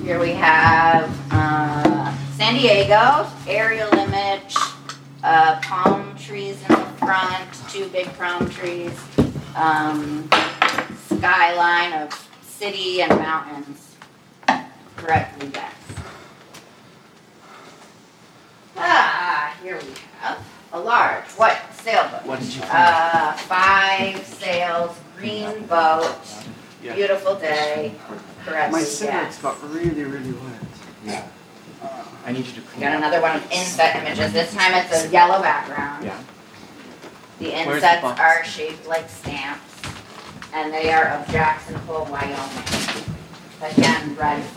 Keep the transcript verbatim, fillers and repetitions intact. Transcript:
Here we have uh, San Diego, aerial image, uh, palm trees in the front, two big palm trees, um, skyline of city and mountains, correctly guessed. Ah, here we have a large white sailboat. What did you find? Uh, five sails, green boat, Yeah. beautiful day, correctly My cigarettes guessed. got really, really wet. Yeah. I need you to We clean got up. another one of inset images. This time it's a yellow background. Yeah. The Where's the insets box? are shaped like stamps, and they are of Jackson Hole, Wyoming. Again, red